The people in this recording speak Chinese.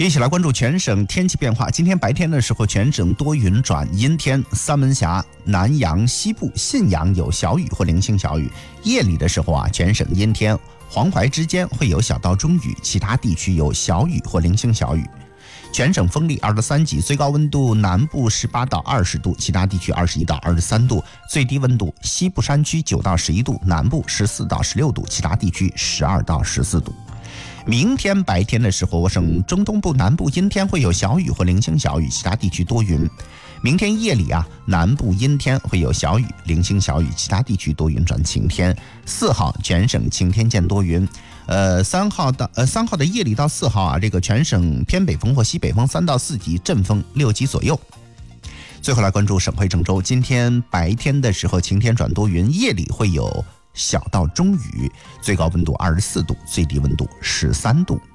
一起来关注全省天气变化。今天白天的时候，全省多云转阴天，三门峡、南阳、西部、信阳有小雨或零星小雨。夜里的时候全省阴天，黄淮之间会有小到中雨，其他地区有小雨或零星小雨。全省风力2到3级，最高温度南部18到20度，其他地区21到23度，最低温度西部山区9到11度，南部14到16度，其他地区12到14度。明天白天的时候，我省中东部南部阴天，会有小雨或零星小雨，其他地区多云。明天夜里南部阴天，会有小雨、零星小雨，其他地区多云转晴天。4号全省晴天见多云。3号的夜里到4号这个全省偏北风或西北风3到4级，阵风6级左右。最后来关注省会郑州，今天白天的时候晴天转多云，夜里会有小到中雨，最高温度24度，最低温度13度。